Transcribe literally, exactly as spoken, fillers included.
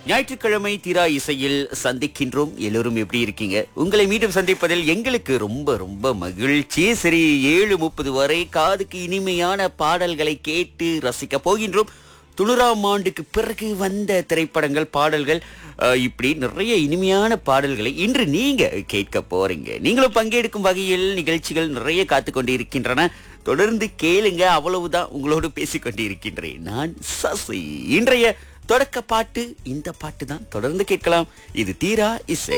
ஞாயிற்றுக்கிழமை தீரா இசையில் சந்திக்கின்றோம். எல்லோரும் எப்படி இருக்கீங்க? உங்களை மீண்டும் சந்திப்பதில் எங்களுக்கு ரொம்ப ரொம்ப மகிழ்ச்சி. சரி, ஏழு முப்பது வரை காதுக்கு இனிமையான பாடல்களை கேட்டு ரசிக்க போகின்றோம். தொண்ணூறாம் ஆண்டுக்கு பிறகு வந்த திரைப்படங்கள், பாடல்கள், அஹ், இப்படி நிறைய இனிமையான பாடல்களை இன்று நீங்க கேட்க போறீங்க. நீங்களும் பங்கெடுக்கும் வகையில் நிகழ்ச்சிகள் நிறைய காத்து கொண்டு இருக்கின்றன. தொடர்ந்து கேளுங்க. அவ்வளவுதான், உங்களோடு பேசிக் கொண்டிருக்கின்றேன் நான் சசி. இன்றைய தொடக்க பாட்டு இந்த பாட்டு தான். தொடர்ந்து கேட்கலாம். இது தீரா இசை.